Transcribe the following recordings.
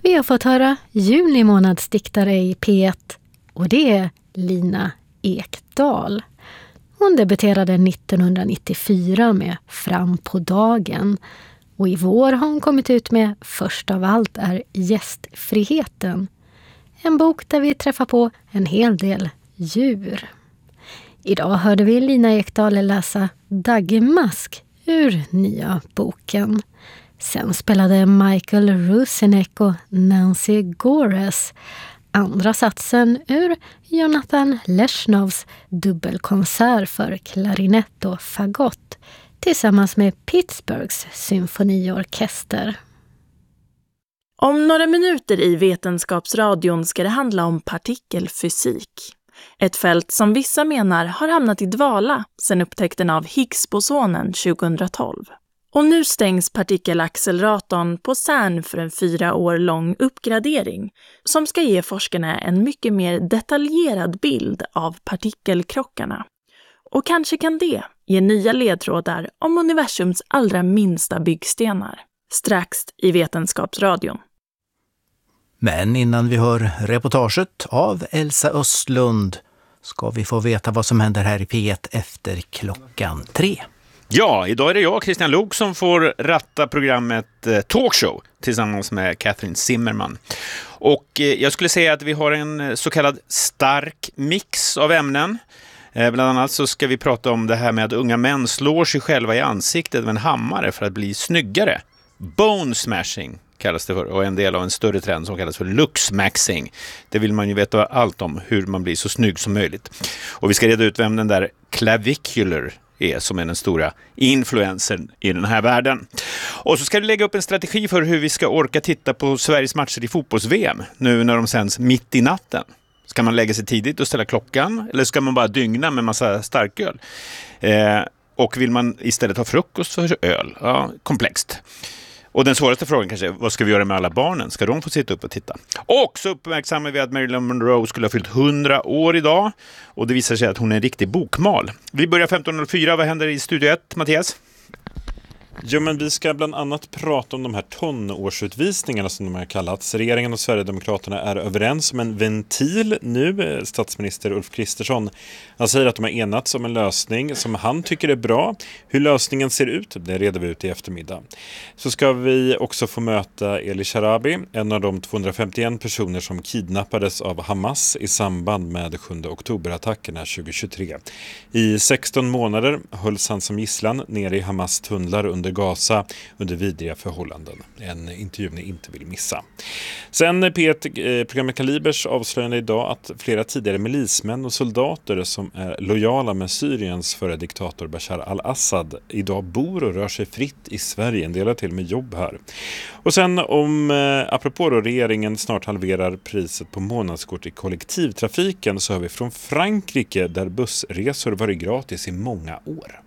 Vi har fått höra juni månads diktare i P1 och det är Lina Ekdahl. Hon debuterade 1994 med Fram på dagen och i vår har hon kommit ut med Först av allt är gästfriheten. En bok där vi träffar på en hel del djur. Idag hörde vi Lina Ekdahl läsa Dagmask ur nya boken. Sen spelade Michael Rusinek och Nancy Gores andra satsen ur Jonathan Leshnovs dubbelkonsert för klarinett och fagott tillsammans med Pittsburghs symfoniorkester. Om några minuter i Vetenskapsradion ska det handla om partikelfysik. Ett fält som vissa menar har hamnat i dvala sedan upptäckten av Higgsbosonen 2012. Och nu stängs partikelacceleratorn på CERN för en 4 år lång uppgradering som ska ge forskarna en mycket mer detaljerad bild av partikelkrockarna. Och kanske kan det ge nya ledtrådar om universums allra minsta byggstenar. Strax i Vetenskapsradion. Men innan vi hör reportaget av Elsa Östlund ska vi få veta vad som händer här i P1 efter 3:00. Ja, idag är det jag, Christian Lok, som får ratta programmet Talkshow tillsammans med Catherine Zimmerman. Och jag skulle säga att vi har en så kallad stark mix av ämnen. Bland annat så ska vi prata om det här med att unga män slår sig själva i ansiktet med en hammare för att bli snyggare. Bone smashing kallas det för, och en del av en större trend som kallas för looksmaxing. Det vill man ju veta allt om, hur man blir så snygg som möjligt. Och vi ska reda ut vem den där clavicular är som är den stora influensen i den här världen. Och så ska vi lägga upp en strategi för hur vi ska orka titta på Sveriges matcher i fotbolls-VM nu när de sänds mitt i natten. Ska man lägga sig tidigt och ställa klockan eller ska man bara dygna med massa starköl? Och vill man istället ha frukost för öl? Ja, komplext. Och den svåraste frågan kanske är, vad ska vi göra med alla barnen? Ska de få sitta upp och titta? Och så uppmärksammar vi att Marilyn Monroe skulle ha fyllt 100 år idag. Och det visar sig att hon är en riktig bokmal. Vi börjar 15.04. Vad händer i Studio 1, Mattias? Ja, men vi ska bland annat prata om de här tonårsutvisningarna som de har kallats. Regeringen och Sverigedemokraterna är överens om en ventil nu. Statsminister Ulf Kristersson, han säger att de har enats om en lösning som han tycker är bra. Hur lösningen ser ut, det reder vi ut i eftermiddag. Så ska vi också få möta Eli Sharabi, en av de 251 personer som kidnappades av Hamas i samband med 7 oktoberattackerna 2023. I 16 månader hölls han som gisslan nere i Hamas tunnlar under Gaza under vidriga förhållanden. En intervju ni inte vill missa. Sen programmet Kalibers avslöjande idag att flera tidigare milismän och soldater som är lojala med Syriens före diktator Bashar al-Assad idag bor och rör sig fritt i Sverige. En del har till och med jobb här. Och sen apropå då regeringen snart halverar priset på månadskort i kollektivtrafiken så har vi från Frankrike där bussresor varit gratis i många år.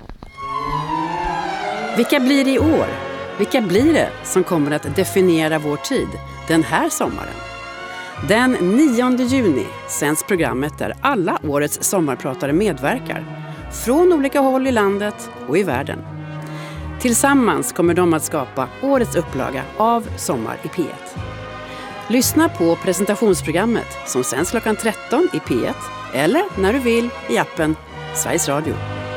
Vilka blir det i år? Vilka blir det som kommer att definiera vår tid den här sommaren? Den 9 juni sänds programmet där alla årets sommarpratare medverkar. Från olika håll i landet och i världen. Tillsammans kommer de att skapa årets upplaga av Sommar i P1. Lyssna på presentationsprogrammet som sänds klockan 13 i P1 eller när du vill i appen Sveriges Radio.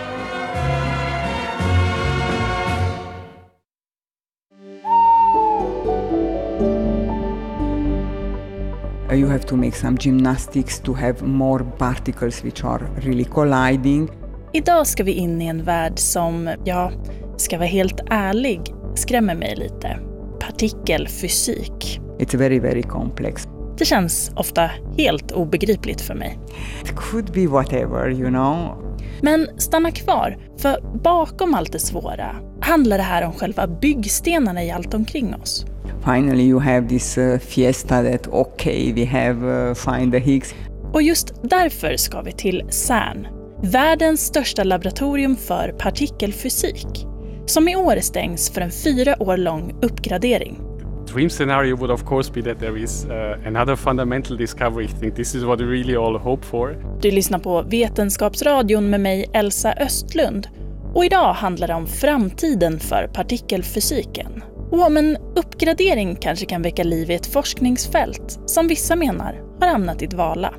You have to make some gymnastics to have more particles which are really colliding. Idag ska vi in i en värld som, ska vara helt ärlig, skrämmer mig lite. Partikelfysik. It's very, very complex. Det känns ofta helt obegripligt för mig. It could be whatever, you know. Men stanna kvar, för bakom allt det svåra handlar det här om själva byggstenarna i allt omkring oss. Finally you have this fiesta that we have find the Higgs. Och just därför ska vi till CERN, världens största laboratorium för partikelfysik, som i år stängs för en 4 år lång uppgradering. Dream scenario would of course be that there is another fundamental discovery. I think this is what we really all hope for. Du lyssnar på Vetenskapsradion med mig, Elsa Östlund. Och idag handlar det om framtiden för partikelfysiken. Och om en uppgradering kanske kan väcka liv i ett forskningsfält som vissa menar har hamnat i dvala.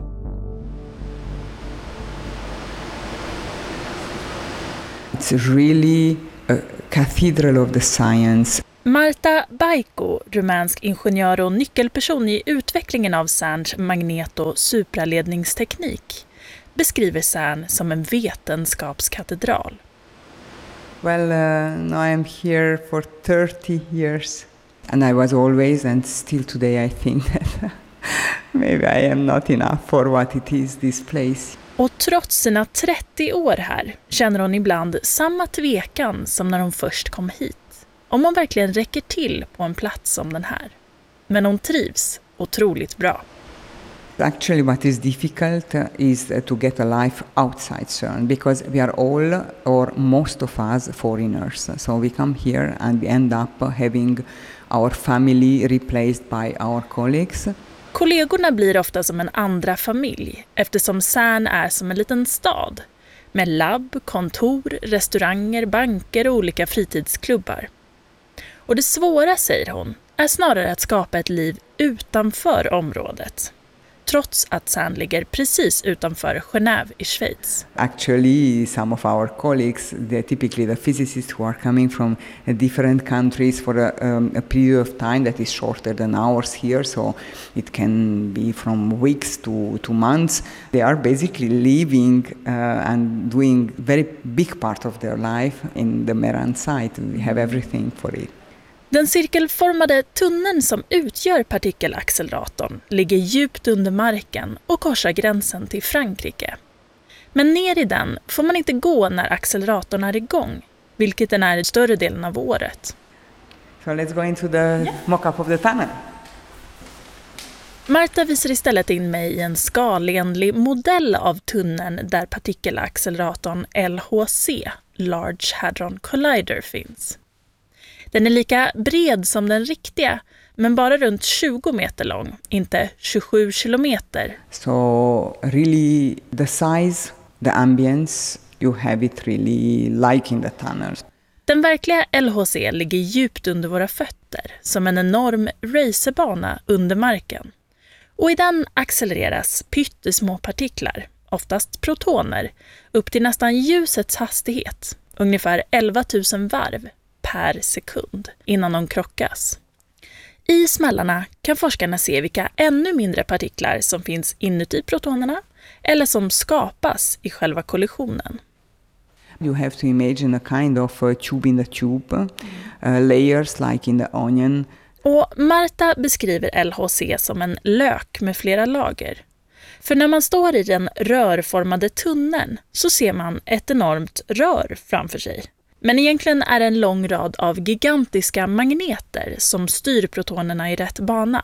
It's really a cathedral of the science. Marta Baiko, rumänsk ingenjör och nyckelperson i utvecklingen av CERNs magnet- och supraledningsteknik, beskriver CERN som en vetenskapskatedral. Well, now I'm here for 30 years. And I was always, and still today I think that maybe I am not enough for what it is, this place. Och trots sina 30 år här känner hon ibland samma tvekan som när hon först kom hit. Om hon verkligen räcker till på en plats som den här. Men hon trivs otroligt bra. Actually, what is difficult is to get a life outside CERN, because we are all, or most of us, foreigners. So we come here and we end up having our family replaced by our colleagues. Kollegorna blir ofta som en andra familj eftersom CERN är som en liten stad med labb, kontor, restauranger, banker och olika fritidsklubbar. Och det svåra, säger hon, är snarare att skapa ett liv utanför området. Trots att CERN ligger precis utanför Genève i Schweiz. Actually, some of our colleagues, they're typically the physicists who are coming from different countries for a period of time that is shorter than ours here, so it can be from weeks to months. They are basically living and doing very big part of their life in the Meran site. We have everything for it. Den cirkelformade tunneln som utgör partikelacceleratorn ligger djupt under marken och korsar gränsen till Frankrike. Men ner i den får man inte gå när acceleratorn är igång, vilket den är i större delen av året. So let's go into the mock-up of the tunnel. Marta visar istället in mig i en skalenlig modell av tunneln där partikelacceleratorn LHC, Large Hadron Collider, finns. Den är lika bred som den riktiga, men bara runt 20 meter lång, inte 27 kilometer. So really the size, the ambience, you have it really like in the tunnels. Den verkliga LHC ligger djupt under våra fötter, som en enorm racerbana under marken. Och i den accelereras pyttesmå partiklar, oftast protoner, upp till nästan ljusets hastighet, ungefär 11 000 varv per sekund innan de krockas. I smällarna kan forskarna se vilka ännu mindre partiklar som finns inuti protonerna eller som skapas i själva kollisionen. You have to imagine a kind of tube in the tube, layers like in the onion. Och Marta beskriver LHC som en lök med flera lager. För när man står i den rörformade tunneln så ser man ett enormt rör framför sig. Men egentligen är det en lång rad av gigantiska magneter som styr protonerna i rätt bana.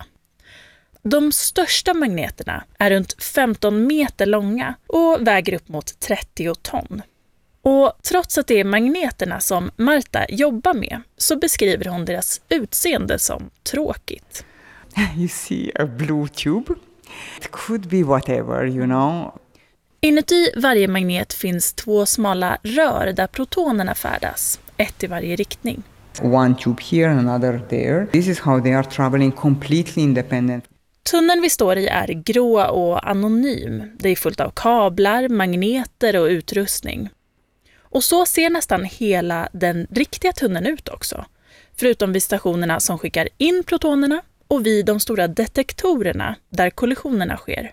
De största magneterna är runt 15 meter långa och väger upp mot 30 ton. Och trots att det är magneterna som Marta jobbar med så beskriver hon deras utseende som tråkigt. You see a blue tube. It could be whatever, you know. Inuti varje magnet finns 2 smala rör där protonerna färdas, ett i varje riktning. One tube here, another there. This is how they are traveling completely independent. Tunneln vi står i är grå och anonym. Det är fullt av kablar, magneter och utrustning. Och så ser nästan hela den riktiga tunneln ut också. Förutom vid stationerna som skickar in protonerna och vid de stora detektorerna där kollisionerna sker.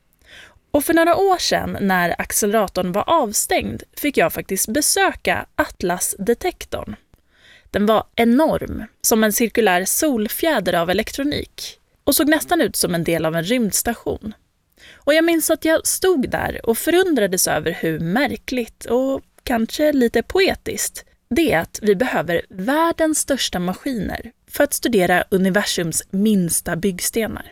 Och för några år sedan när acceleratorn var avstängd fick jag faktiskt besöka Atlas-detektorn. Den var enorm, som en cirkulär solfjäder av elektronik och såg nästan ut som en del av en rymdstation. Och jag minns att jag stod där och förundrades över hur märkligt och kanske lite poetiskt det är att vi behöver världens största maskiner för att studera universums minsta byggstenar.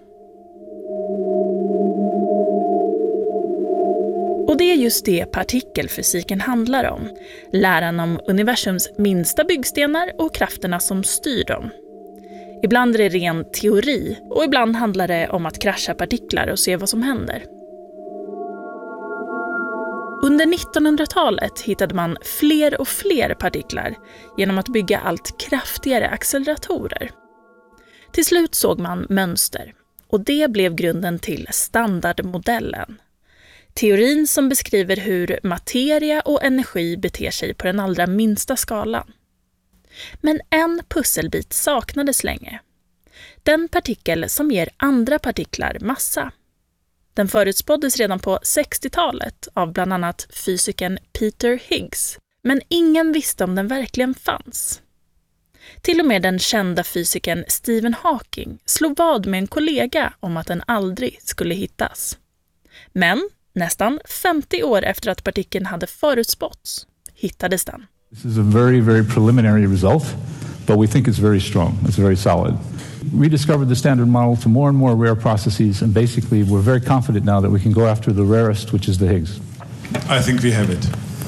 Och det är just det partikelfysiken handlar om. Läran om universums minsta byggstenar och krafterna som styr dem. Ibland är det ren teori och ibland handlar det om att krascha partiklar och se vad som händer. Under 1900-talet hittade man fler och fler partiklar genom att bygga allt kraftigare acceleratorer. Till slut såg man mönster och det blev grunden till standardmodellen. Teorin som beskriver hur materia och energi beter sig på den allra minsta skalan. Men en pusselbit saknades länge. Den partikel som ger andra partiklar massa. Den förutspåddes redan på 60-talet av bland annat fysikern Peter Higgs, men ingen visste om den verkligen fanns. Till och med den kända fysikern Stephen Hawking slog vad med en kollega om att den aldrig skulle hittas. Men nästan 50 år efter att partikeln hade förutspåtts hittades den. This is a very, very preliminary result, but we think it's very strong. It's very solid. We discovered the standard model for more and more rare processes, and basically we're very confident now that we can go after the rarest, which is the Higgs. I think we have it.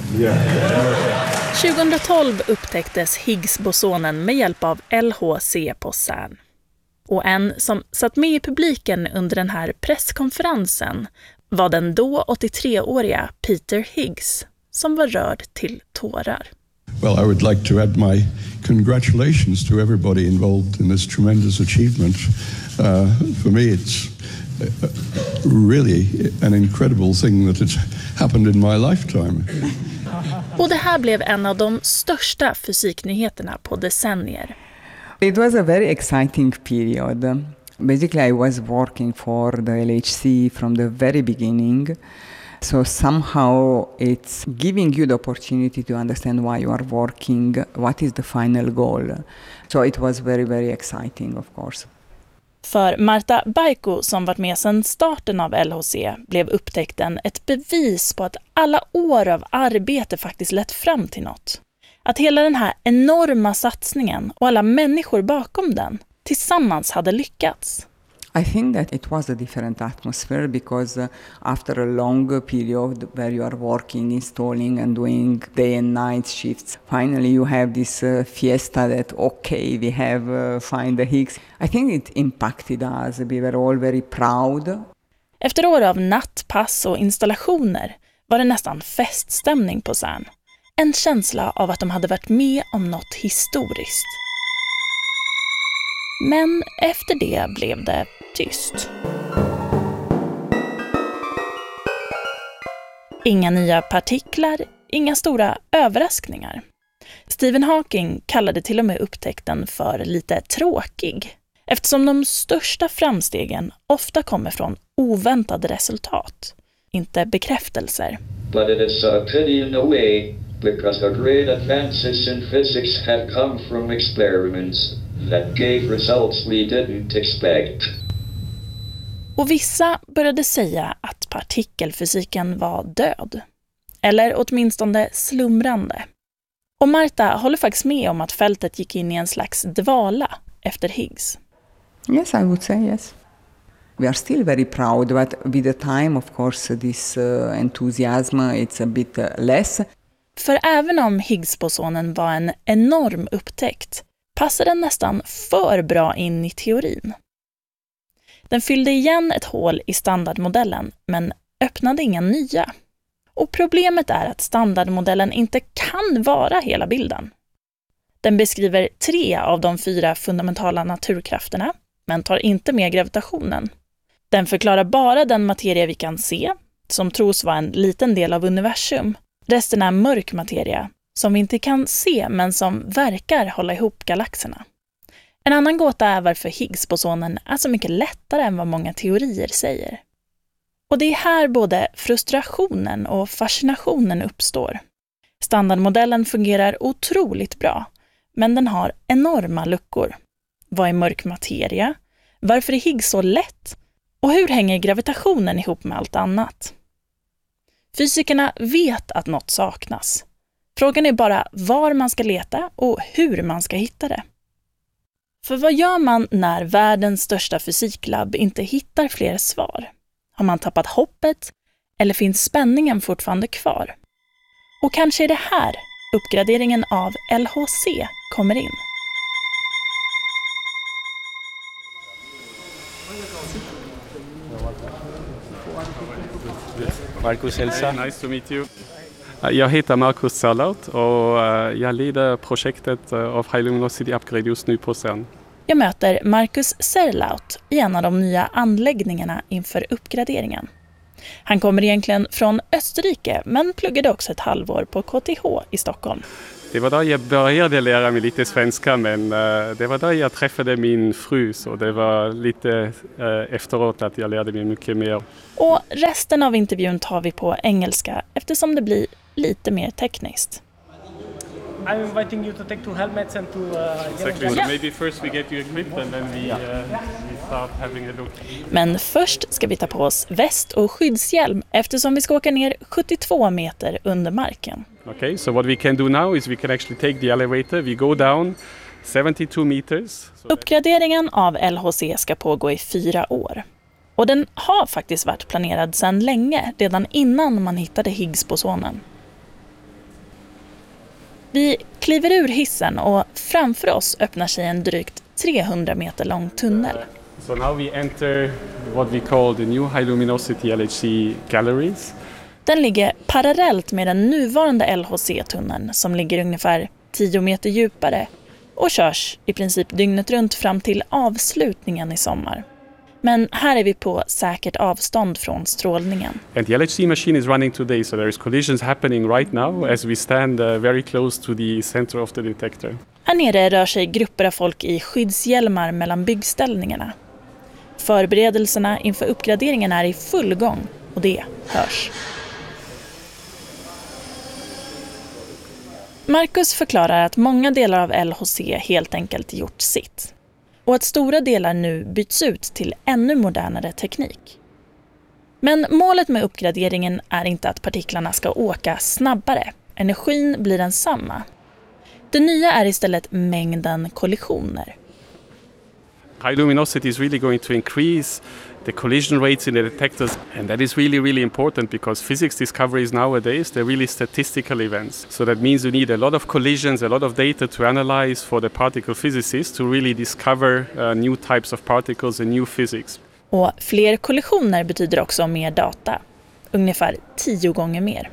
2012 upptäcktes Higgs-bosonen med hjälp av LHC på CERN. Och en som satt med i publiken under den här presskonferensen var den då 83-åriga Peter Higgs, som var rörd till tårar. Well, I would like to add my congratulations to everybody involved in this tremendous achievement. For me, it's really an incredible thing that it's happened in my lifetime. Och det här blev en av de största fysiknyheterna på decennier. It was a very exciting period. Basically, I was working for the LHC from the very beginning. So somehow it's giving you the opportunity to understand why you are working, what is the final goal. So it was very, very exciting, of course. För Marta Baiko, som varit med sedan starten av LHC, blev upptäckten ett bevis på att alla år av arbete faktiskt lett fram till något. Att hela den här enorma satsningen och alla människor bakom den tillsammans hade lyckats. I think that it was a different atmosphere because after a long period where you are working, installing and doing day and night shifts, finally you have this fiesta that, okay, we have find the Higgs. I think it impacted us. We were all very proud. Efter år av nattpass och installationer var det nästan feststämning på CERN. En känsla av att de hade varit med om något historiskt. Men efter det blev det tyst. Inga nya partiklar, inga stora överraskningar. Stephen Hawking kallade till och med upptäckten för lite tråkig, eftersom de största framstegen ofta kommer från oväntade resultat, inte bekräftelser. But it is a pity in a way, because the great advances in physics have come from experiments that gave results we didn't expect. Och vissa började säga att partikelfysiken var död. Eller åtminstone slumrande. Och Marta håller faktiskt med om att fältet gick in i en slags dvala efter Higgs. Yes, I would say yes. We are still very proud, but with the time, of course, this enthusiasm, it's a bit less. För även om Higgs-bosonen var en enorm upptäckt, passade den nästan för bra in i teorin. Den fyllde igen ett hål i standardmodellen, men öppnade inga nya. Och problemet är att standardmodellen inte kan vara hela bilden. Den beskriver 3 av de 4 fundamentala naturkrafterna, men tar inte med gravitationen. Den förklarar bara den materia vi kan se, som tros vara en liten del av universum. Resten är mörk materia, som vi inte kan se men som verkar hålla ihop galaxerna. En annan gåta är varför Higgs-bosonen är så mycket lättare än vad många teorier säger. Och det är här både frustrationen och fascinationen uppstår. Standardmodellen fungerar otroligt bra, men den har enorma luckor. Vad är mörk materia? Varför är Higgs så lätt? Och hur hänger gravitationen ihop med allt annat? Fysikerna vet att något saknas. Frågan är bara var man ska leta och hur man ska hitta det. För vad gör man när världens största fysiklabb inte hittar fler svar? Har man tappat hoppet eller finns spänningen fortfarande kvar? Och kanske är det här uppgraderingen av LHC kommer in. Marcus, Elsa. Nice to meet you. Jag heter Marcus Serlaut och jag leder projektet av High Luminosity Upgrade just nu på CERN. Jag möter Marcus Serlaut i en av de nya anläggningarna inför uppgraderingen. Han kommer egentligen från Österrike men pluggade också ett halvår på KTH i Stockholm. Det var då jag började lära mig lite svenska, men det var då jag träffade min fru, så det var lite efteråt att jag lärde mig mycket mer. Och resten av intervjun tar vi på engelska eftersom det blir lite mer tekniskt. I'm inviting you to take 2 helmets and to Exactly. So maybe first we get you equipped and then we start having a look. Men först ska vi ta på oss väst och skyddshjälm eftersom vi ska åka ner 72 meter under marken. Okay, so what we can do now is we can actually take the elevator. We go down 72 meters. Uppgraderingen av LHC ska pågå i 4 år. Och den har faktiskt varit planerad sedan länge, redan innan man hittade Higgs-bosonen. Vi kliver ur hissen och framför oss öppnar sig en drygt 300 meter lång tunnel. So now we enter what we call the new high luminosity LHC galleries. Den ligger parallellt med den nuvarande LHC-tunneln som ligger ungefär 10 meter djupare och körs i princip dygnet runt fram till avslutningen i sommar. Men här är vi på säkert avstånd från strålningen. And the LHC machine is running today, so there is collisions happening right now as we stand very close to the center of the detector. Här nere rör sig grupper av folk i skyddshjälmar mellan byggställningarna. Förberedelserna inför uppgraderingen är i full gång och det hörs. Marcus förklarar att många delar av LHC helt enkelt gjort sitt. Och att stora delar nu byts ut till ännu modernare teknik. Men målet med uppgraderingen är inte att partiklarna ska åka snabbare. Energin blir densamma. Det nya är istället mängden kollisioner. High luminosity is really going to increase the collision rates in the detectors, and that is really important because physics discoveries nowadays, they're really statistical events. So that means you need a lot of collisions, a lot of data to analyze for the particle physicists to really discover new types of particles and new physics. Och fler kollisioner betyder också mer data, ungefär 10 gånger mer.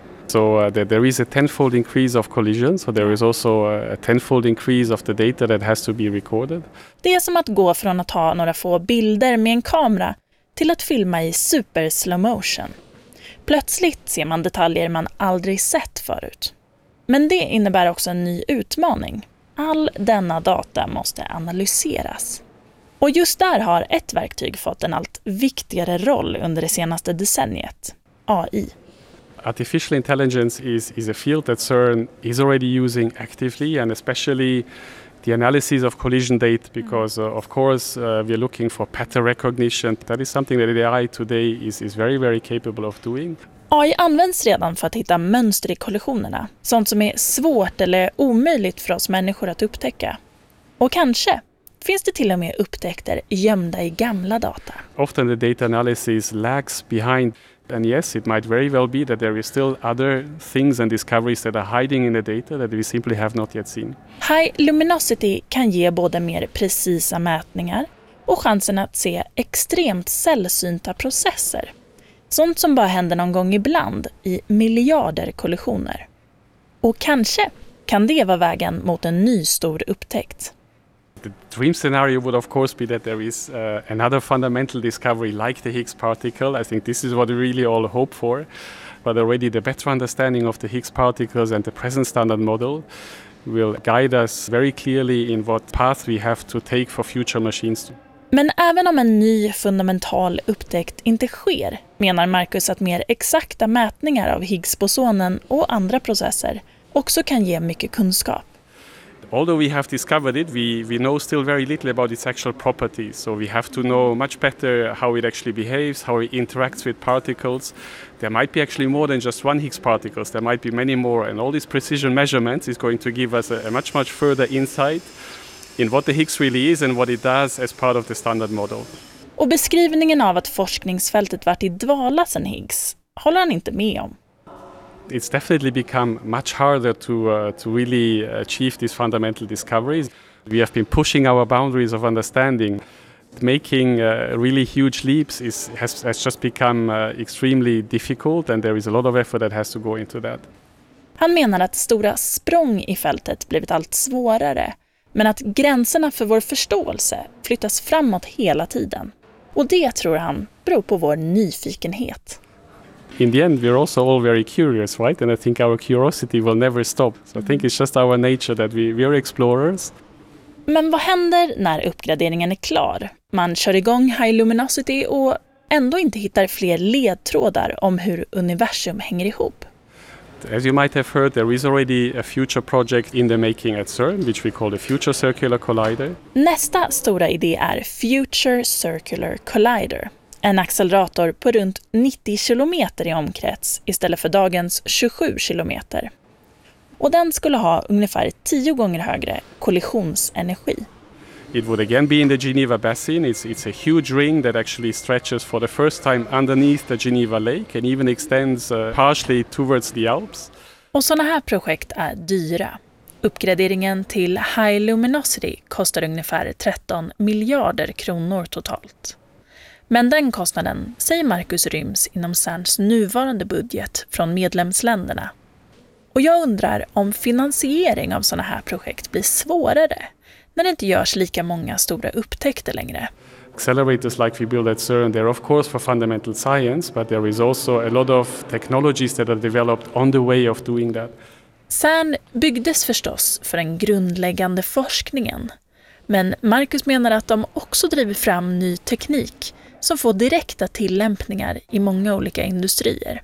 So there is a tenfold increase of collisions, so there is also a tenfold increase of the data that has to be recorded. Det är som att gå från att ha några få bilder med en kamera till att filma i super slow motion. Plötsligt ser man detaljer man aldrig sett förut. Men det innebär också en ny utmaning. All denna data måste analyseras. Och just där har ett verktyg fått en allt viktigare roll under det senaste decenniet. AI. Artificial intelligence is a field that CERN is already using actively, and especially the analysis of collision data, because of course we're looking for pattern recognition. That is something that the AI today is very capable of doing. AI används redan för att hitta mönster i kollisionerna, sånt som är svårt eller omöjligt för oss människor att upptäcka. Och kanske finns det till och med upptäckter gömda i gamla data. Often the data analysis lags behind. And yes, it might very well be that there is still other things and discoveries that are hiding in the data that we simply have not yet seen. High luminosity kan ge både mer precisa mätningar och chansen att se extremt sällsynta processer. Sånt som bara händer någon gång ibland i miljarder kollisioner. Och kanske kan det vara vägen mot en ny stor upptäckt. The dream scenario would of course be that there is another fundamental discovery like the Higgs particle. I think this is what we really all hope for. But already the better understanding of the Higgs particles and the present standard model will guide us very clearly in what path we have to take for future machines. Men även om en ny fundamental upptäckt inte sker, menar Marcus att mer exakta mätningar av Higgs-bosonen och andra processer också kan ge mycket kunskap. Although we have discovered it, we know still very little about its actual properties. So we have to know much better how it actually behaves, how it interacts with particles. There might be actually more than just one Higgs particles. There might be many more. And all these precision measurements is going to give us a much further insight in what the Higgs really is and what it does as part of the standard model. Och beskrivningen av att forskningsfältet varit i dvala sedan Higgs håller han inte med om. It's definitely become much harder to really achieve these fundamental discoveries. We have been pushing our boundaries of understanding. Making really huge leaps has just become extremely difficult, and there is a lot of effort that has to go into that. Han menar att stora språng i fältet blivit allt svårare, men att gränserna för vår förståelse flyttas framåt hela tiden. Och det tror han beror på vår nyfikenhet. In the end, we're also all very curious, right? And I think our curiosity will never stop. So I think it's just our nature that we are explorers. Men vad händer när uppgraderingen är klar? Man kör igång High Luminosity och ändå inte hittar fler ledtrådar om hur universum hänger ihop. As you might have heard, there is already a future project in the making at CERN, which we call the Future Circular Collider. Nästa stora idé är Future Circular Collider. En accelerator på runt 90 kilometer i omkrets istället för dagens 27 kilometer. Och den skulle ha ungefär 10 gånger högre kollisionsenergi. It would again be in the Geneva Basin. It's a huge ring that actually stretches for the first time underneath the Geneva Lake and even extends partially towards the Alps. Och sådana här projekt är dyra. Uppgraderingen till High Luminosity kostar ungefär 13 miljarder kronor totalt. Men den kostnaden, säger Marcus, ryms inom CERNs nuvarande budget från medlemsländerna. Och jag undrar om finansiering av sådana här projekt blir svårare när det inte görs lika många stora upptäckter längre. Accelerators like we build at CERN, they're of course for fundamental science, but there is also a lot of technologies that are developed on the way of doing that. CERN byggdes förstås för den grundläggande forskningen. Men Marcus menar att de också driver fram ny teknik som får direkta tillämpningar i många olika industrier.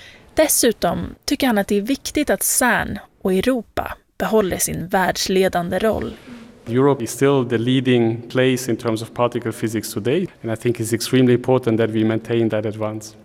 Dessutom tycker han att det är viktigt att CERN och Europa behåller sin världsledande roll. Europe is still the leading place in terms of particle physics today, and I think it's extremely important that we maintain that advance.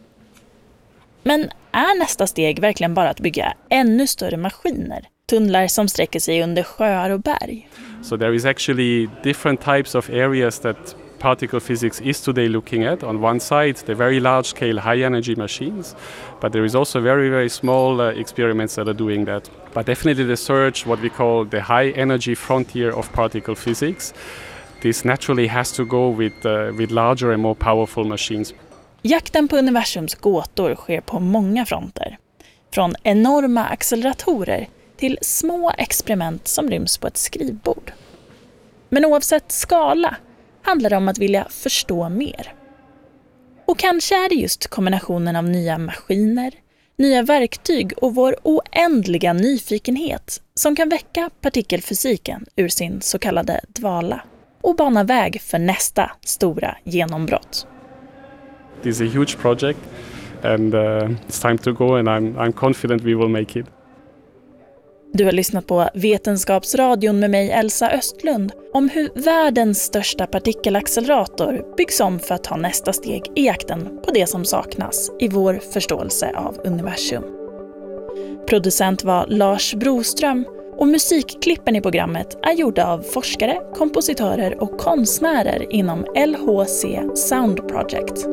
Men är nästa steg verkligen bara att bygga ännu större maskiner? Tunnlar som sträcker sig under sjöar och berg? So there is actually different types of areas that particle physics is today looking at. On one side, the very large-scale high-energy machines, but there is also very, very small experiments that are doing that. But definitely the search, what we call the high-energy frontier of particle physics, this naturally has to go with larger and more powerful machines. Jakten på universums gåtor sker på många fronter. Från enorma acceleratorer till små experiment som ryms på ett skrivbord. Men oavsett skala handlar det om att vilja förstå mer. Och kanske är det just kombinationen av nya maskiner, nya verktyg och vår oändliga nyfikenhet som kan väcka partikelfysiken ur sin så kallade dvala och bana väg för nästa stora genombrott. This is a huge project and it's time to go and I'm confident we will make it. Du har lyssnat på Vetenskapsradion med mig, Elsa Östlund, om hur världens största partikelaccelerator byggs om för att ta nästa steg i jakten på det som saknas i vår förståelse av universum. Producent var Lars Broström och musikklippen i programmet är gjorda av forskare, kompositörer och konstnärer inom LHC Sound Project.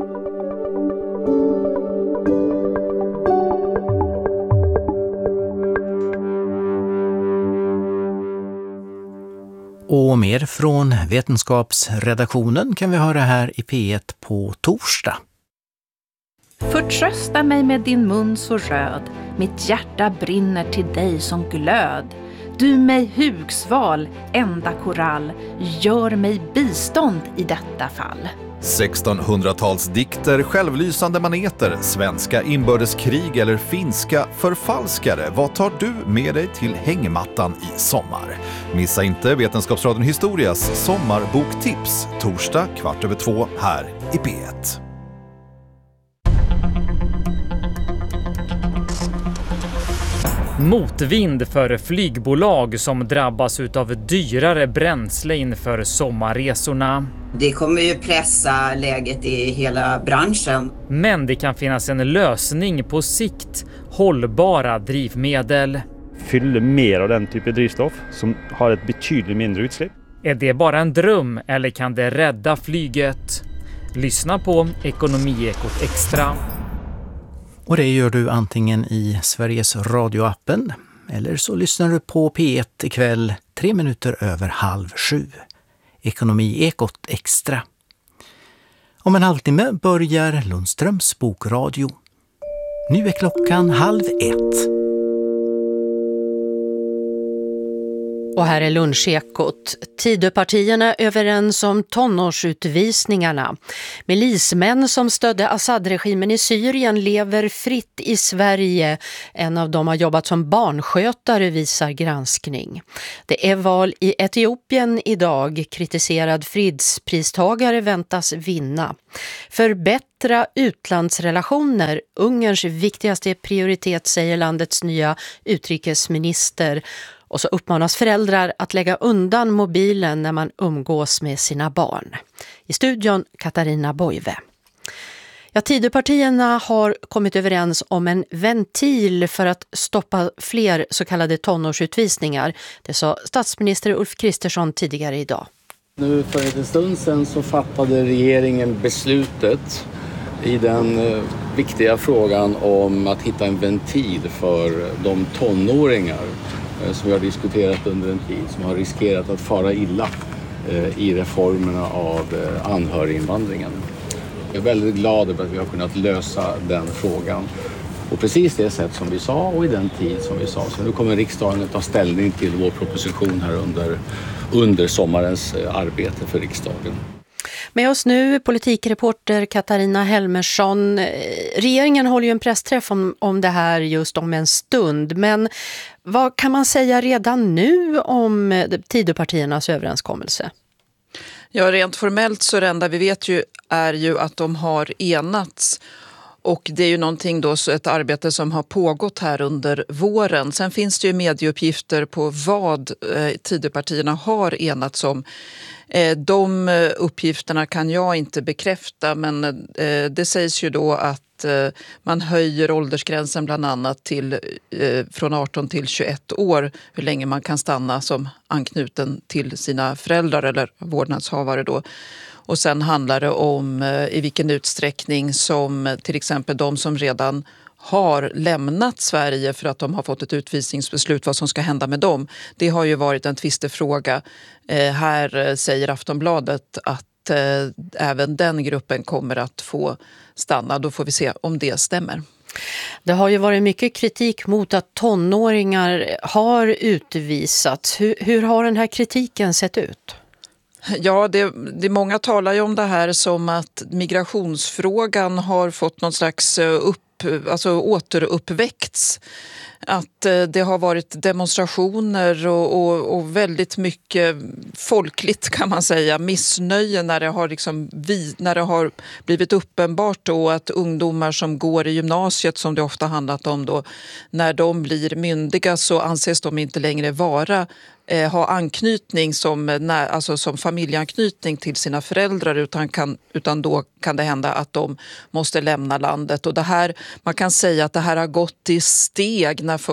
Och mer från Vetenskapsredaktionen kan vi höra här i P1 på torsdag. Förtrösta mig med din mun så röd, mitt hjärta brinner till dig som glöd. Du mig hugsval, enda korall, gör mig bistånd i detta fall. 1600-talsdikter, självlysande maneter, svenska inbördeskrig eller finska förfalskare. Vad tar du med dig till hängmattan i sommar? Missa inte Vetenskapsradion Historias sommarboktips torsdag 14:15 här i P1. Motvind för flygbolag som drabbas av dyrare bränsle inför sommarresorna. Det kommer ju pressa läget i hela branschen. Men det kan finnas en lösning på sikt. Hållbara drivmedel. Fyll mer av den typen av drivstoff som har ett betydligt mindre utsläpp. Är det bara en dröm eller kan det rädda flyget? Lyssna på Ekonomiekot Extra. Och det gör du antingen i Sveriges radioappen eller så lyssnar du på P1 ikväll 7:03. Ekonomiekot Extra Om en halvtimme börjar Lundströms bokradio. Nu är klockan 12:30. Och här är lunchekot. Tidöpartierna överens om tonårsutvisningarna. Milismän som stödde Assad-regimen i Syrien lever fritt i Sverige. En av dem har jobbat som barnskötare, visar granskning. Det är val i Etiopien idag. Kritiserad fredspristagare väntas vinna. Förbättra utlandsrelationer. Ungerns viktigaste prioritet, säger landets nya utrikesminister. Och så uppmanas föräldrar att lägga undan mobilen när man umgås med sina barn. I studion Katarina Boive. Ja, Tidöpartierna har kommit överens om en ventil för att stoppa fler så kallade tonårsutvisningar. Det sa statsminister Ulf Kristersson tidigare idag. Nu för en stund sedan så fattade regeringen beslutet i den viktiga frågan om att hitta en ventil för de tonåringar som vi har diskuterat under en tid, som har riskerat att fara illa i reformerna av anhöriginvandringen. Jag är väldigt glad över att vi har kunnat lösa den frågan på precis det sätt som vi sa och i den tid som vi sa. Så nu kommer riksdagen att ta ställning till vår proposition här under sommarens arbete för riksdagen. Med oss nu politikreporter Katarina Helmersson. Regeringen håller ju en pressträff om det här just om en stund. Men vad kan man säga redan nu om Tidöpartiernas överenskommelse? Ja, rent formellt så det enda vi vet ju är ju att de har enats. Och det är ju någonting då, så ett arbete som har pågått här under våren. Sen finns det ju medieuppgifter på vad Tidöpartierna har enats om. De uppgifterna kan jag inte bekräfta, men det sägs ju då att man höjer åldersgränsen bland annat från 18 till 21 år, hur länge man kan stanna som anknuten till sina föräldrar eller vårdnadshavare då. Och sen handlar det om i vilken utsträckning som till exempel de som redan har lämnat Sverige för att de har fått ett utvisningsbeslut, vad som ska hända med dem. Det har ju varit en tvistefråga. Här säger Aftonbladet att även den gruppen kommer att få stanna. Då får vi se om det stämmer. Det har ju varit mycket kritik mot att tonåringar har utvisats. Hur har den här kritiken sett ut? Ja, det många talar ju om det här som att migrationsfrågan har fått någon slags återuppväckts. Att det har varit demonstrationer och väldigt mycket folkligt, kan man säga, missnöje när det har blivit uppenbart då att ungdomar som går i gymnasiet, som det ofta handlat om då, när de blir myndiga så anses de inte längre ha anknytning som familjeanknytning till sina föräldrar, utan då kan det hända att de måste lämna landet. Och det här, man kan säga att det här har gått i steg när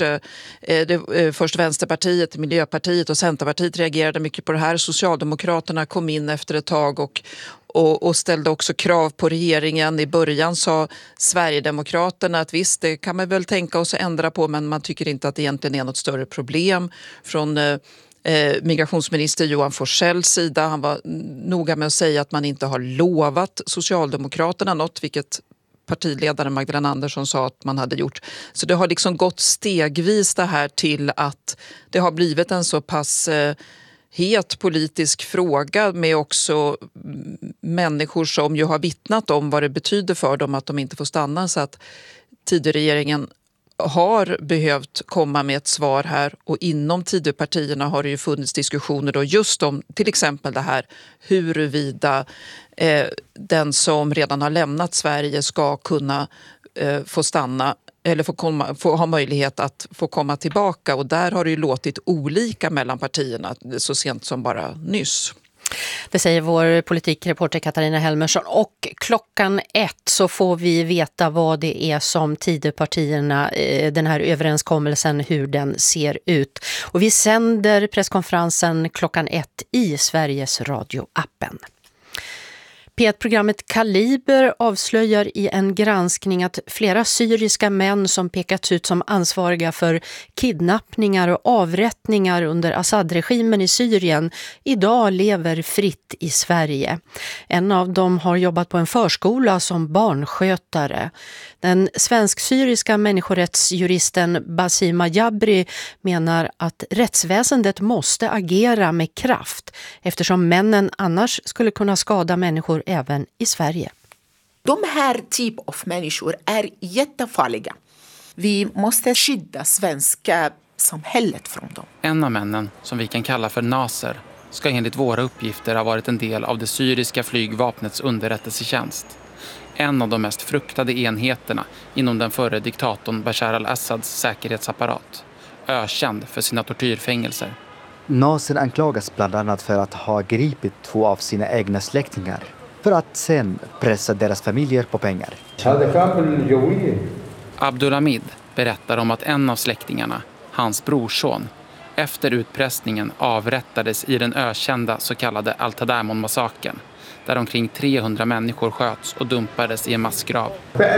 först Vänsterpartiet, Miljöpartiet och Centerpartiet reagerade mycket på det här. Socialdemokraterna kom in efter ett tag och ställde också krav på regeringen. I början sa Sverigedemokraterna att visst, det kan man väl tänka oss att ändra på, men man tycker inte att det egentligen är något större problem. Från migrationsminister Johan Forssells sida, han var noga med att säga att man inte har lovat Socialdemokraterna något, vilket partiledaren Magdalena Andersson sa att man hade gjort. Så det har liksom gått stegvis det här till att det har blivit en så pass het politisk fråga, med också människor som ju har vittnat om vad det betyder för dem att de inte får stanna, så att Tidöregeringen har behövt komma med ett svar här, och inom Tidöpartierna har det ju funnits diskussioner då just om till exempel det här huruvida den som redan har lämnat Sverige ska kunna få stanna eller få ha möjlighet att få komma tillbaka, och där har det ju låtit olika mellan partierna så sent som bara nyss. Det säger vår politikreporter Katarina Helmersson, och 1:00 så får vi veta vad det är som Tidöpartierna, den här överenskommelsen, hur den ser ut. Och vi sänder presskonferensen 1:00 i Sveriges Radio-appen. P1-programmet Kaliber avslöjar i en granskning att flera syriska män som pekats ut som ansvariga för kidnappningar och avrättningar under Assad-regimen i Syrien idag lever fritt i Sverige. En av dem har jobbat på en förskola som barnskötare. Den svensk-syriska människorättsjuristen Basima Jabri menar att rättsväsendet måste agera med kraft eftersom männen annars skulle kunna skada människor även i Sverige. De här typ av människor är jättefarliga. Vi måste skydda svenska samhället från dem. En av männen, som vi kan kalla för Naser, ska enligt våra uppgifter ha varit en del av det syriska flygvapnets underrättelsetjänst. En av de mest fruktade enheterna inom den förre diktatorn Bashar al-Assads säkerhetsapparat. Ökänd för sina tortyrfängelser. Naser anklagas bland annat för att ha gripit 2 av sina egna släktingar för att sen pressa deras familjer på pengar. Abdulhamid berättar om att en av släktingarna, hans brorson, efter utpressningen avrättades i den ökända så kallade Al-Tadamon-massakern, där omkring 300 människor sköts och dumpades i en massgrav.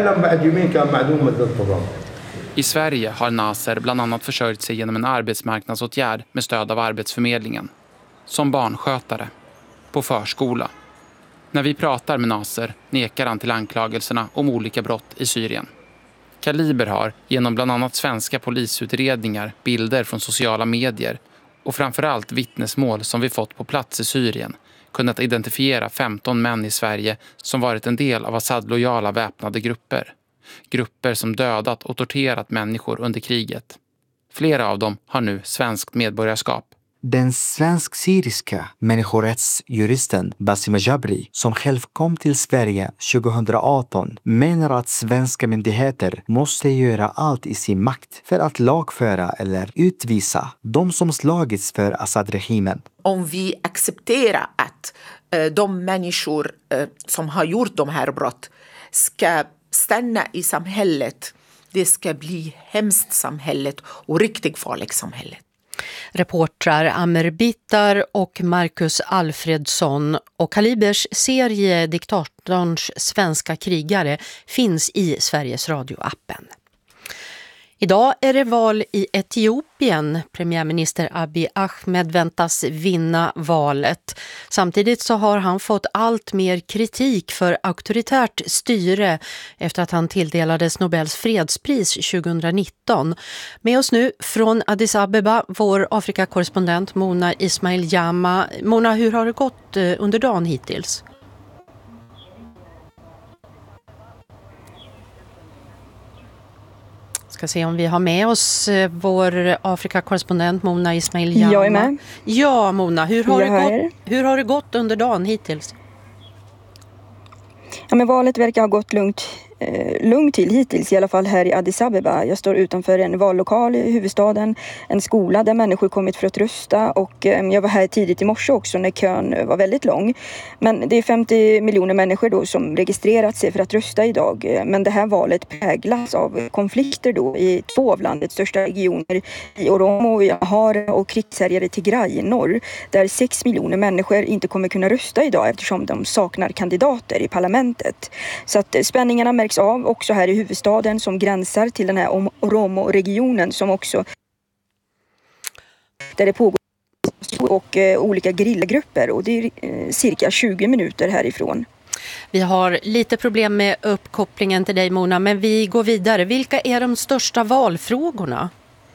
I Sverige har Naser bland annat försörjt sig genom en arbetsmarknadsåtgärd med stöd av Arbetsförmedlingen. Som barnskötare. På förskola. När vi pratar med Naser nekar han till anklagelserna om olika brott i Syrien. Kaliber har, genom bland annat svenska polisutredningar, bilder från sociala medier och framförallt vittnesmål som vi fått på plats i Syrien, kunnat identifiera 15 män i Sverige som varit en del av Assad-lojala väpnade grupper. Grupper som dödat och torterat människor under kriget. Flera av dem har nu svenskt medborgarskap. Den svensk-syriska människorättsjuristen Basima Jabri, som själv kom till Sverige 2018, menar att svenska myndigheter måste göra allt i sin makt för att lagföra eller utvisa de som slagits för Assad-regimen. Om vi accepterar att de människor som har gjort de här brott ska stanna i samhället, det ska bli hemskt samhället och riktigt farligt samhället. Reportrar Amer Bittar och Marcus Alfredsson och Kalibers serie Diktatorns svenska krigare finns i Sveriges Radio-appen. Idag är det val i Etiopien. Premiärminister Abiy Ahmed väntas vinna valet. Samtidigt så har han fått allt mer kritik för auktoritärt styre efter att han tilldelades Nobels fredspris 2019. Med oss nu från Addis Abeba, vår Afrikakorrespondent Mona Ismail Jama. Mona, hur har det gått under dagen hittills? Ska se om vi har med oss vår Afrikakorrespondent Mona Ismail Jama. Jag är med. Ja, Mona, hur har det gått under dagen hittills? Ja, men valet verkar ha gått lugnt till hittills, i alla fall här i Addis Abeba. Jag står utanför en vallokal i huvudstaden, en skola där människor kommit för att rösta, och jag var här tidigt i morse också när kön var väldigt lång. Men det är 50 miljoner människor då som registrerat sig för att rösta idag. Men det här valet präglas av konflikter då i 2 av landets största regioner, i Oromo, i Amhara och krigshärjade Tigray i norr, där 6 miljoner människor inte kommer kunna rösta idag eftersom de saknar kandidater i parlamentet. Så att spänningarna märks av också här i huvudstaden som gränsar till den här Oromo-regionen, som också där det pågår och olika grillgrupper, och det är cirka 20 minuter härifrån. Vi har lite problem med uppkopplingen till dig, Mona, men vi går vidare. Vilka är de största valfrågorna?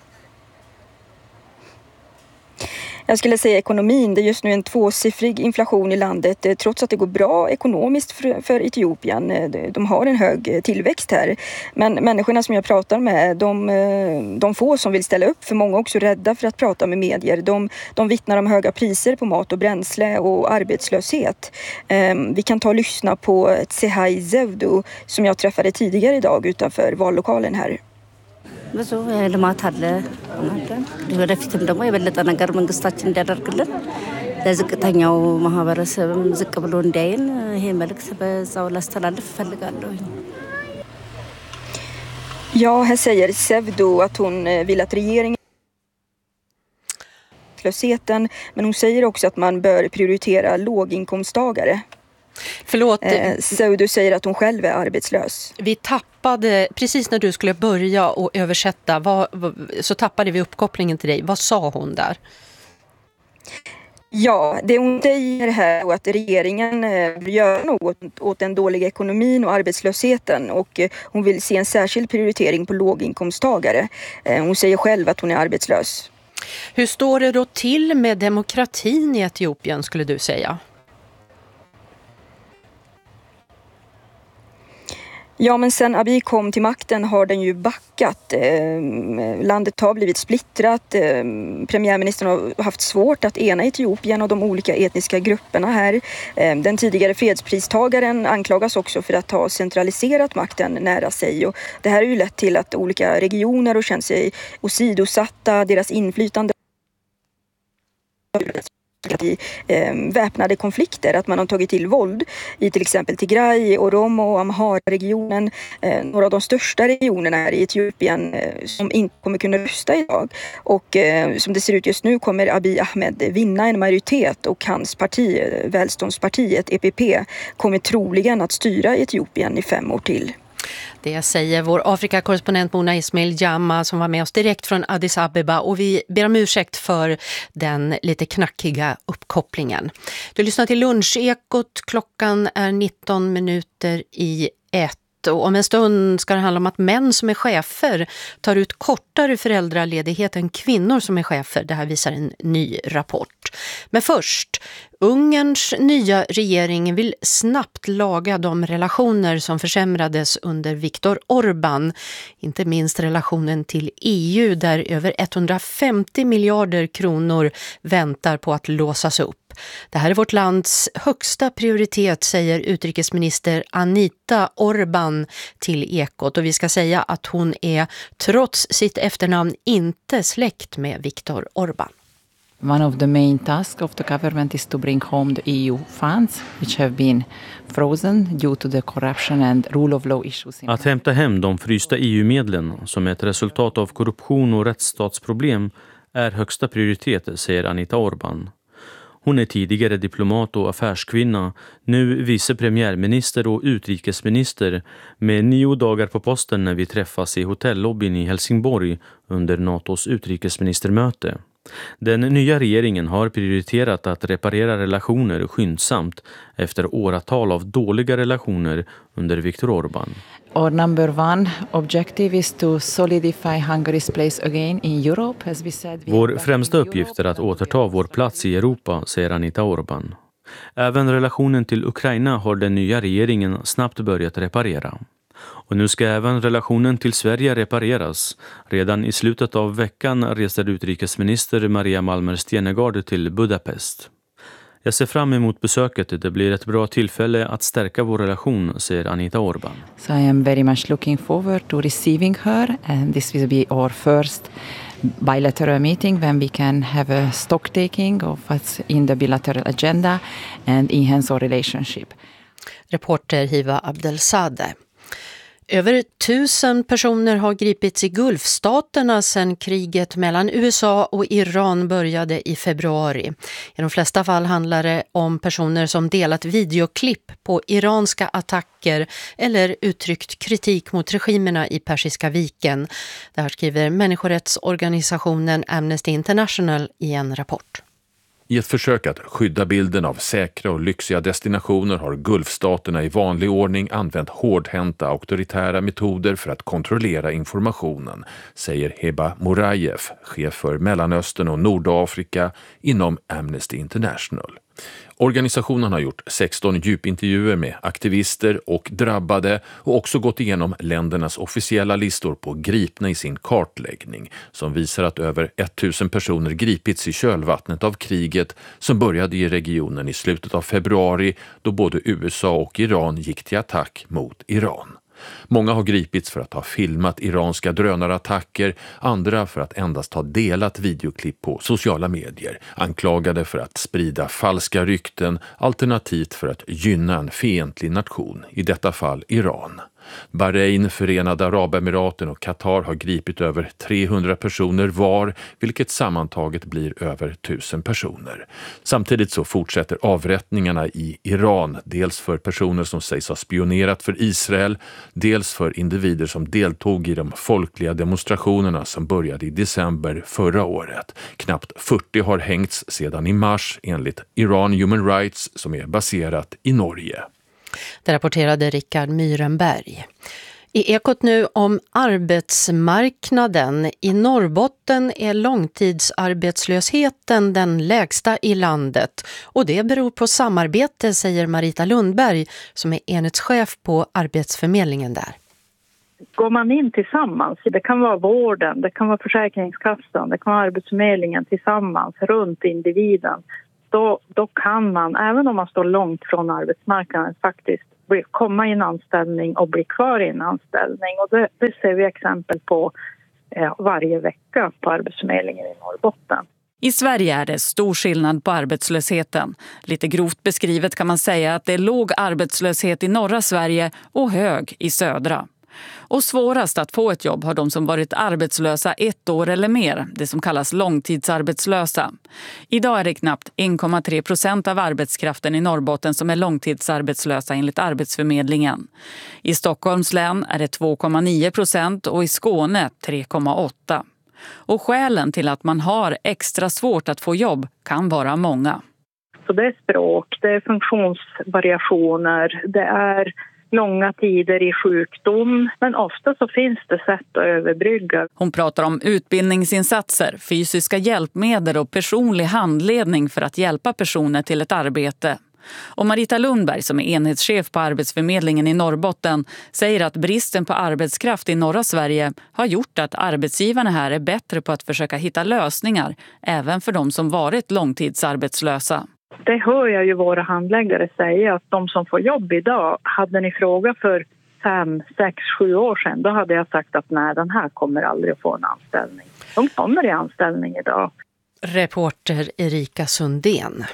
Jag skulle säga ekonomin. Det är just nu en 2-siffrig inflation i landet, trots att det går bra ekonomiskt för Etiopien. De har en hög tillväxt här. Men människorna som jag pratar med, de få som vill ställa upp, för många är också rädda för att prata med medier. De vittnar om höga priser på mat och bränsle och arbetslöshet. Vi kan ta och lyssna på Tsehai Zewdu som jag träffade tidigare idag utanför vallokalen här. ብዙ ልማት አለ ወደፊትም ደግሞ የበለጠ ነገር መንግስታችን እንዲያደርግልን ለዝቅተኛው ማህበረሰብም ዝቅ ብሎ እንዲያይን ይሄ መልእክት በዛው ላስተላልፍ እፈልጋለሁ። Ja, här säger Zewdu att hon vill att regeringen men hon säger också att man bör prioritera låginkomsttagare. Förlåt. Seudu säger att hon själv är arbetslös. Vi tappade, precis när du skulle börja och översätta, så tappade vi uppkopplingen till dig. Vad sa hon där? Ja, det hon säger här är att regeringen vill göra något åt den dåliga ekonomin och arbetslösheten, och hon vill se en särskild prioritering på låginkomsttagare. Hon säger själv att hon är arbetslös. Hur står det då till med demokratin i Etiopien, skulle du säga? Ja, men sen Abiy kom till makten har den ju backat. Landet har blivit splittrat. Premiärministern har haft svårt att ena Etiopien och de olika etniska grupperna här. Den tidigare fredspristagaren anklagas också för att ha centraliserat makten nära sig. Och det här har ju lett till att olika regioner har känt sig åsidosatta, deras inflytande i väpnade konflikter, att man har tagit till våld i till exempel Tigray, Oromo och Amhara-regionen, några av de största regionerna här i Etiopien som inte kommer kunna rösta idag. Och som det ser ut just nu kommer Abiy Ahmed vinna en majoritet, och hans parti, Välståndspartiet, EPP, kommer troligen att styra Etiopien i 5 år till. Det säger vår Afrikakorrespondent Mona Ismail Jamma som var med oss direkt från Addis Abeba, och vi ber om ursäkt för den lite knackiga uppkopplingen. Du lyssnar till Lunchekot, klockan är 19:01. Och om en stund ska det handla om att män som är chefer tar ut kortare föräldraledighet än kvinnor som är chefer. Det här visar en ny rapport. Men först, Ungerns nya regering vill snabbt laga de relationer som försämrades under Viktor Orbán. Inte minst relationen till EU, där över 150 miljarder kronor väntar på att låsas upp. Det här är vårt lands högsta prioritet, säger utrikesminister Anita Orban till Ekot. Och vi ska säga att hon är, trots sitt efternamn, inte släkt med Viktor Orbán. One of the main tasks of the government is to bring home the EU funds, which have been frozen due to the corruption and rule of law issues. Att hämta hem de frysta EU-medlen som är ett resultat av korruption och rättsstatsproblem är högsta prioritet, säger Anita Orban. Hon är tidigare diplomat och affärskvinna, nu vice premiärminister och utrikesminister, med 9 dagar på posten när vi träffas i hotellobbyn i Helsingborg under NATOs utrikesministermöte. Den nya regeringen har prioriterat att reparera relationer skyndsamt efter åratal av dåliga relationer under Viktor Orbán. Our number one objective is to solidify Hungary's place again in Europe, as we said. Vår främsta uppgift är att återta vår plats i Europa, säger Anita Orban. Även relationen till Ukraina har den nya regeringen snabbt börjat reparera. Och nu ska även relationen till Sverige repareras. Redan i slutet av veckan reste utrikesminister Maria Malmer Stenergard till Budapest. Jag ser fram emot besöket. Det blir ett bra tillfälle att stärka vår relation, säger Anita Orban. So I am very much looking forward to receiving her, and this will be our first bilateral meeting when we can have a stock taking of what's in the bilateral agenda and enhance our relationship. Reporter Hiva Abdelsadeh. Över 1000 personer har gripits i Gulfstaterna sedan kriget mellan USA och Iran började i februari. I de flesta fall handlar det om personer som delat videoklipp på iranska attacker eller uttryckt kritik mot regimerna i Persiska viken. Det här skriver människorättsorganisationen Amnesty International i en rapport. I ett försök att skydda bilden av säkra och lyxiga destinationer har Gulfstaterna i vanlig ordning använt hårdhänta auktoritära metoder för att kontrollera informationen, säger Heba Morajev, chef för Mellanöstern och Nordafrika inom Amnesty International. Organisationen har gjort 16 djupintervjuer med aktivister och drabbade och också gått igenom ländernas officiella listor på gripna i sin kartläggning som visar att över 1000 personer gripits i kölvattnet av kriget som började i regionen i slutet av februari då både USA och Iran gick till attack mot Iran. Många har gripits för att ha filmat iranska drönarattacker, andra för att endast ha delat videoklipp på sociala medier, anklagade för att sprida falska rykten, alternativt för att gynna en fientlig nation, i detta fall Iran. Bahrain, Förenade Arabemiraten och Qatar har gripit över 300 personer var, vilket sammantaget blir över 1000 personer. Samtidigt så fortsätter avrättningarna i Iran, dels för personer som sägs ha spionerat för Israel, dels för individer som deltog i de folkliga demonstrationerna som började i december förra året. Knappt 40 har hängts sedan i mars enligt Iran Human Rights som är baserat i Norge. Det rapporterade Rickard Myrenberg. I Ekot nu om arbetsmarknaden. I Norrbotten är långtidsarbetslösheten den lägsta i landet. Och det beror på samarbete, säger Marita Lundberg som är enhetschef på Arbetsförmedlingen där. Går man in tillsammans, det kan vara vården, det kan vara Försäkringskassan, det kan vara Arbetsförmedlingen tillsammans runt individen. Då kan man, även om man står långt från arbetsmarknaden, faktiskt komma i en anställning och bli kvar i en anställning. Och det ser vi exempel på varje vecka på Arbetsförmedlingen i Norrbotten. I Sverige är det stor skillnad på arbetslösheten. Lite grovt beskrivet kan man säga att det är låg arbetslöshet i norra Sverige och hög i södra. Och svårast att få ett jobb har de som varit arbetslösa 1 år eller mer, det som kallas långtidsarbetslösa. Idag är det knappt 1,3% av arbetskraften i Norrbotten som är långtidsarbetslösa enligt Arbetsförmedlingen. I Stockholms län är det 2,9% och i Skåne 3,8%. Och skälen till att man har extra svårt att få jobb kan vara många. Så det är språk, det är funktionsvariationer, det är långa tider i sjukdom, men ofta så finns det sätt att överbrygga. Hon pratar om utbildningsinsatser, fysiska hjälpmedel och personlig handledning för att hjälpa personer till ett arbete. Och Marita Lundberg som är enhetschef på Arbetsförmedlingen i Norrbotten säger att bristen på arbetskraft i norra Sverige har gjort att arbetsgivarna här är bättre på att försöka hitta lösningar även för de som varit långtidsarbetslösa. Det hör jag ju våra handläggare säga, att de som får jobb idag, hade ni frågat för 5, 6, 7 år sedan, då hade jag sagt att nej, den här kommer aldrig att få en anställning. De kommer i anställning idag. Reporter Erika Sundén.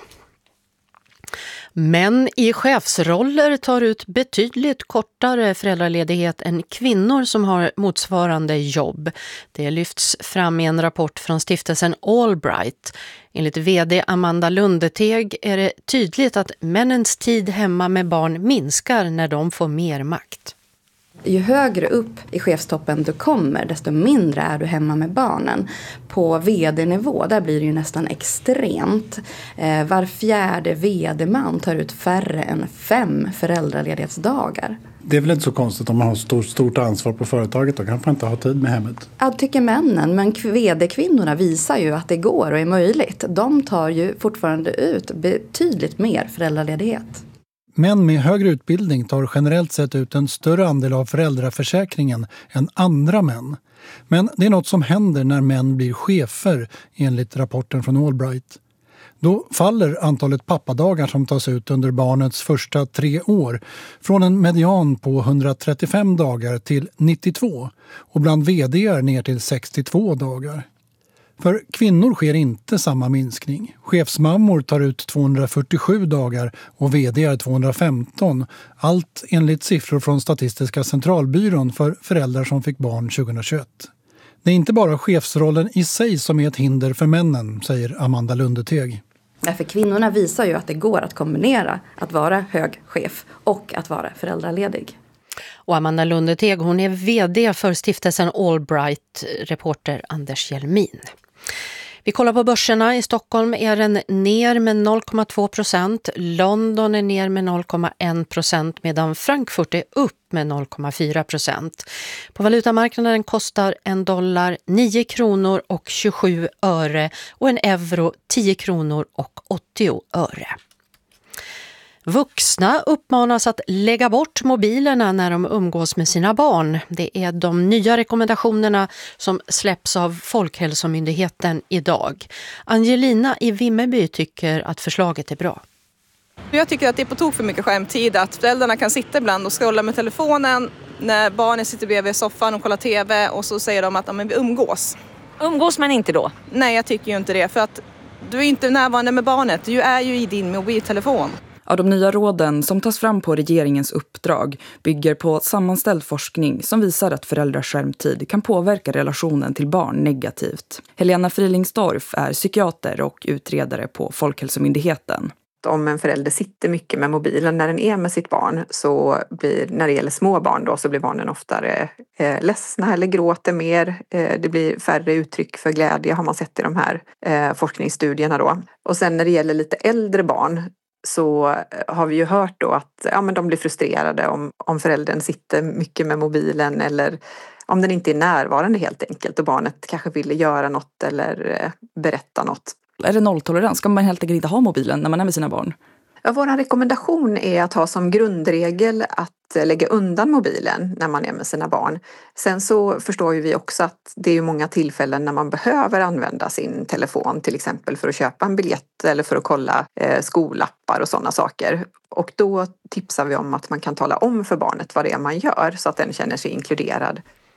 Män i chefsroller tar ut betydligt kortare föräldraledighet än kvinnor som har motsvarande jobb. Det lyfts fram i en rapport från stiftelsen Allbright. Enligt vd Amanda Lundeteg är det tydligt att männens tid hemma med barn minskar när de får mer makt. Ju högre upp i chefstoppen du kommer, desto mindre är du hemma med barnen. På vd-nivå, där blir det ju nästan extremt. Var fjärde vd-man tar ut färre än 5 föräldraledighetsdagar. Det är väl inte så konstigt om man har stort ansvar på företaget, då kan man inte ha tid med hemmet. Ja, tycker männen, men vd-kvinnorna visar ju att det går och är möjligt. De tar ju fortfarande ut betydligt mer föräldraledighet. Män med högre utbildning tar generellt sett ut en större andel av föräldraförsäkringen än andra män. Men det är något som händer när män blir chefer enligt rapporten från Allbright. Då faller antalet pappadagar som tas ut under barnets första 3 år från en median på 135 dagar till 92 och bland vd:ar ner till 62 dagar. För kvinnor sker inte samma minskning. Chefsmammor tar ut 247 dagar och vd:ar 215. Allt enligt siffror från Statistiska centralbyrån för föräldrar som fick barn 2021. Det är inte bara chefsrollen i sig som är ett hinder för männen, säger Amanda Lundeteg. För kvinnorna visar ju att det går att kombinera att vara hög chef och att vara föräldraledig. Och Amanda Lundeteg, hon är vd för stiftelsen Allbright, reporter Anders Hjelmin. Vi kollar på börserna. I Stockholm är den ner med 0,2%. London är ner med 0,1% medan Frankfurt är upp med 0,4%. På valutamarknaden kostar en dollar 9 kronor och 27 öre och en euro 10 kronor och 80 öre. Vuxna uppmanas att lägga bort mobilerna när de umgås med sina barn. Det är de nya rekommendationerna som släpps av Folkhälsomyndigheten idag. Angelina i Vimmerby tycker att förslaget är bra. Jag tycker att det är på tok för mycket skärmtid, att föräldrarna kan sitta ibland och scrolla med telefonen när barnen sitter bredvid soffan och kollar tv och så säger de att vi umgås. Umgås man inte då? Nej, jag tycker ju inte det, för att du är inte närvarande med barnet, du är ju i din mobiltelefon. Ja, de nya råden som tas fram på regeringens uppdrag bygger på sammanställd forskning som visar att föräldrars skärmtid kan påverka relationen till barn negativt. Helena Frilingsdorf är psykiater och utredare på Folkhälsomyndigheten. Om en förälder sitter mycket med mobilen när den är med sitt barn, så blir, när det gäller små barn då, så blir barnen oftare ledsna eller gråter mer. Det blir färre uttryck för glädje, har man sett i de här forskningsstudierna då. Och sen när det gäller lite äldre barn så har vi ju hört då att men de blir frustrerade om föräldern sitter mycket med mobilen, eller om den inte är närvarande helt enkelt och barnet kanske vill göra något eller berätta något. Är det nolltolerans? Ska man helt enkelt inte ha mobilen när man är med sina barn? Ja, vår rekommendation är att ha som grundregel att lägga undan mobilen när man är med sina barn. Sen så förstår ju vi också att det är ju många tillfällen när man behöver använda sin telefon, till exempel för att köpa en biljett eller för att kolla skollappar och sådana saker. Och då tipsar vi om att man kan tala om för barnet vad det är man gör så att den känner sig inkluderad.